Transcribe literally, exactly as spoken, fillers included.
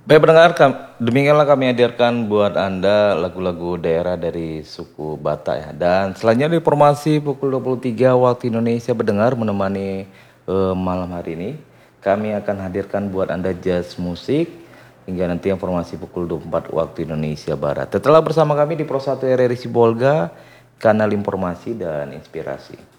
Baik pendengar, kam- demikianlah kami hadirkan buat Anda lagu-lagu daerah dari suku Batak ya. Dan selanjutnya informasi pukul dua puluh tiga waktu Indonesia berdengar menemani eh, malam hari ini. Kami akan hadirkan buat Anda jazz musik hingga nanti informasi pukul dua puluh empat waktu Indonesia Barat. Tetaplah bersama kami di Pro satu R R I Sibolga, kanal informasi dan inspirasi.